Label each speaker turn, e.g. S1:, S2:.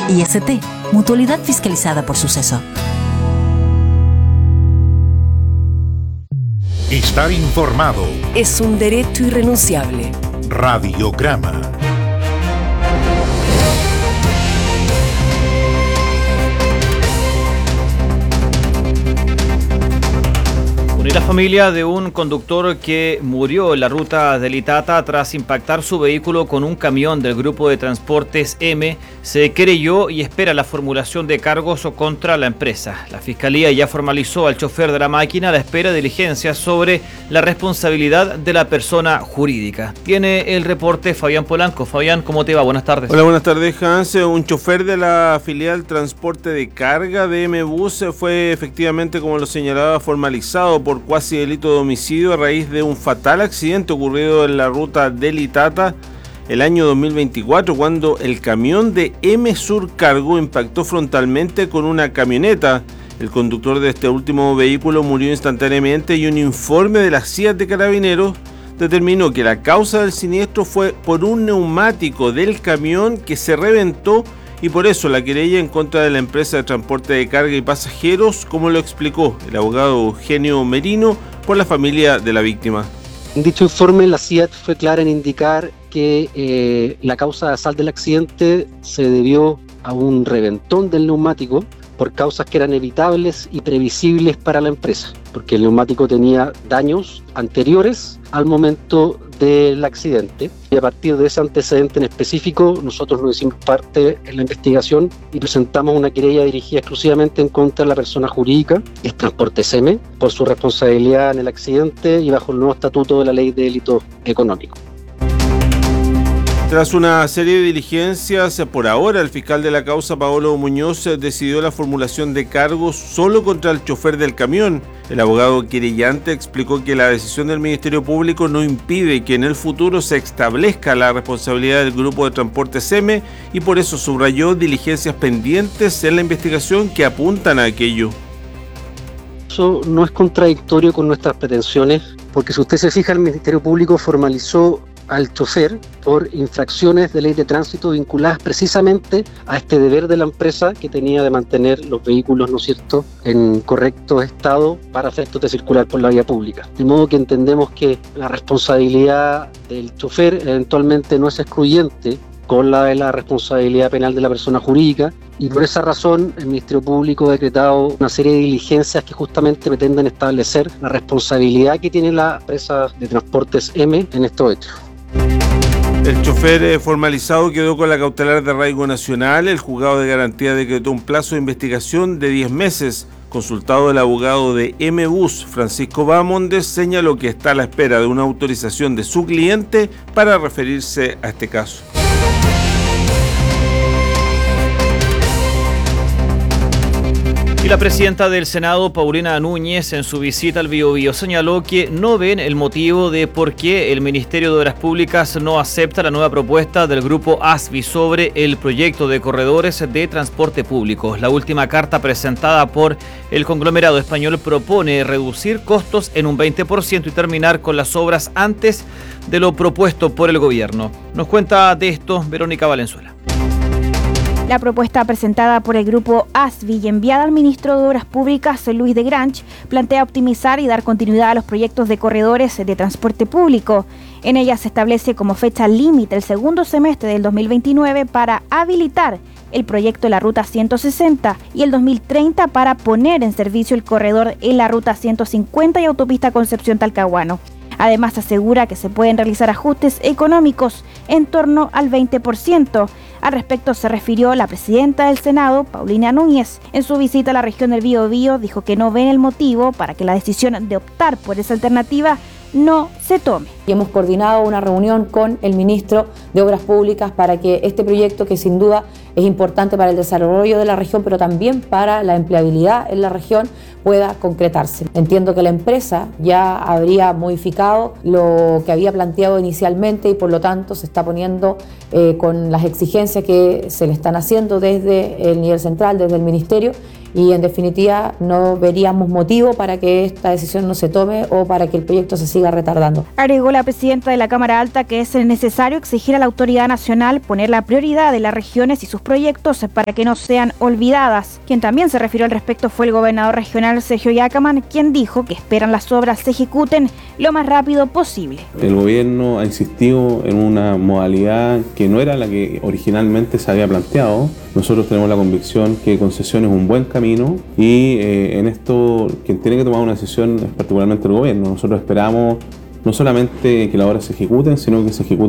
S1: IST, mutualidad fiscalizada por Suceso.
S2: Estar informado
S3: es un derecho irrenunciable.
S2: Radiograma.
S4: La familia de un conductor que murió en la ruta del Itata tras impactar su vehículo con un camión del grupo de transportes M se querelló y espera la formulación de cargos contra la empresa. La Fiscalía ya formalizó al chofer de la máquina a la espera de diligencias sobre la responsabilidad de la persona jurídica. Tiene el reporte Fabián Polanco. Fabián, ¿cómo te va? Buenas tardes.
S5: Hola, buenas tardes, Hans. Un chofer de la filial Transporte de Carga de M-Bus fue efectivamente, como lo señalaba, formalizado por cuasi delito de homicidio a raíz de un fatal accidente ocurrido en la ruta del Itata el año 2024, cuando el camión de M-Sur Cargo impactó frontalmente con una camioneta. El conductor de este último vehículo murió instantáneamente y un informe de la CIA de Carabineros determinó que la causa del siniestro fue por un neumático del camión que se reventó, y por eso la querella en contra de la empresa de transporte de carga y pasajeros, como lo explicó el abogado Eugenio Merino por la familia de la víctima.
S6: En dicho informe, la CIA fue clara en indicar que la causa sal del accidente se debió a un reventón del neumático por causas que eran evitables y previsibles para la empresa, porque el neumático tenía daños anteriores al momento del accidente, y a partir de ese antecedente en específico nosotros nos hicimos parte en la investigación y presentamos una querella dirigida exclusivamente en contra de la persona jurídica, el Transportes M, por su responsabilidad en el accidente y bajo el nuevo estatuto de la Ley de Delitos Económicos.
S5: Tras una serie de diligencias, por ahora el fiscal de la causa, Paolo Muñoz, decidió la formulación de cargos solo contra el chofer del camión. El abogado querellante explicó que la decisión del Ministerio Público no impide que en el futuro se establezca la responsabilidad del grupo de Transportes M, y por eso subrayó diligencias pendientes en la investigación que apuntan a aquello.
S6: Eso no es contradictorio con nuestras pretensiones, porque si usted se fija, el Ministerio Público formalizó al chofer por infracciones de ley de tránsito vinculadas precisamente a este deber de la empresa que tenía de mantener los vehículos, ¿no es cierto?, en correcto estado para efectos de circular por la vía pública. De modo que entendemos que la responsabilidad del chofer eventualmente no es excluyente con la de la responsabilidad penal de la persona jurídica, y por esa razón el Ministerio Público ha decretado una serie de diligencias que justamente pretenden establecer la responsabilidad que tiene la empresa de Transportes M en estos hechos.
S5: El chofer formalizado quedó con la cautelar de arraigo nacional. El juzgado de garantía decretó un plazo de investigación de 10 meses. Consultado el abogado de M-Bus, Francisco Bamondes, señaló que está a la espera de una autorización de su cliente para referirse a este caso.
S4: Y la presidenta del Senado, Paulina Núñez, en su visita al Biobío, señaló que no ven el motivo de por qué el Ministerio de Obras Públicas no acepta la nueva propuesta del grupo ASBI sobre el proyecto de corredores de transporte público. La última carta presentada por el conglomerado español propone reducir costos en un 20% y terminar con las obras antes de lo propuesto por el gobierno. Nos cuenta de esto Verónica Valenzuela.
S7: La propuesta presentada por el grupo ASBI y enviada al ministro de Obras Públicas, Luis de Grange, plantea optimizar y dar continuidad a los proyectos de corredores de transporte público. En ella se establece como fecha límite el segundo semestre del 2029 para habilitar el proyecto de la Ruta 160 y el 2030 para poner en servicio el corredor en la Ruta 150 y Autopista Concepción-Talcahuano. Además, asegura que se pueden realizar ajustes económicos en torno al 20%. Al respecto se refirió la presidenta del Senado, Paulina Núñez. En su visita a la región del Biobío dijo que no ven el motivo para que la decisión de optar por esa alternativa no se tome.
S8: Y hemos coordinado una reunión con el ministro de Obras Públicas para que este proyecto, que sin duda es importante para el desarrollo de la región, pero también para la empleabilidad en la región, pueda concretarse. Entiendo que la empresa ya habría modificado lo que había planteado inicialmente y por lo tanto se está poniendo con las exigencias que se le están haciendo desde el nivel central, desde el ministerio, y en definitiva no veríamos motivo para que esta decisión no se tome o para que el proyecto se siga retardando.
S7: Agregó la presidenta de la Cámara Alta que es necesario exigir a la autoridad nacional poner la prioridad de las regiones y sus proyectos para que no sean olvidadas. Quien también se refirió al respecto fue el gobernador regional Sergio Yacaman, quien dijo que esperan las obras se ejecuten lo más rápido posible.
S9: El gobierno ha insistido en una modalidad que no era la que originalmente se había planteado. Nosotros tenemos la convicción que concesión es un buen camino y en esto quien tiene que tomar una decisión es particularmente el gobierno. Nosotros esperamos no solamente que las obras se ejecuten, sino que se ejecuten